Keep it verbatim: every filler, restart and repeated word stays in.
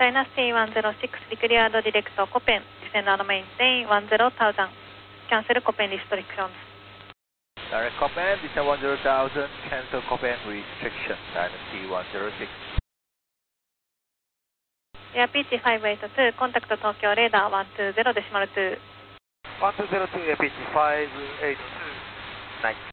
Dynasty one zero six, declared direct Copen, descend and maintain one zero thousand, cancel Copen restrictions. Direct Copen, descend one zero thousand, cancel Copen restriction, Dynasty one zero six. Air pitch five eight two, contact Tokyo radar one two zero decimal two. one two zero two, Air pitch five eight two, nineteen.